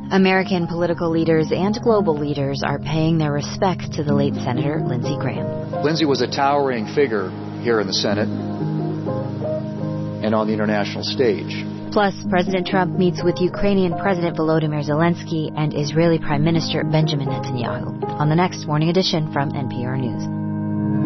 American political leaders and global leaders are paying their respects to the late Senator Lindsey Graham. Lindsey was a towering figure here in the Senate and on the international stage. Plus, President Trump meets with Ukrainian President Volodymyr Zelensky and Israeli Prime Minister Benjamin Netanyahu on the next Morning Edition from NPR News.